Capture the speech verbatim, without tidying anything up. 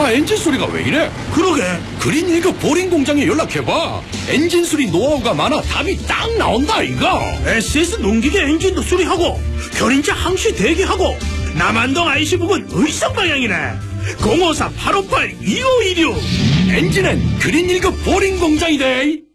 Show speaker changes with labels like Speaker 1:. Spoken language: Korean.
Speaker 1: 차 엔진 소리가 왜 이래?
Speaker 2: 그러게.
Speaker 1: 그린 일급 보링 공장에 연락해봐. 엔진 수리 노하우가 많아 답이 딱 나온다 이거.
Speaker 2: 에스에스 농기계 엔진도 수리하고 견인차 항시 대기하고 남한동 아이씨 부근 의성 방향이네. 공오사 팔오팔 이오이육.
Speaker 1: 엔진은 그린 일급 보링 공장이대.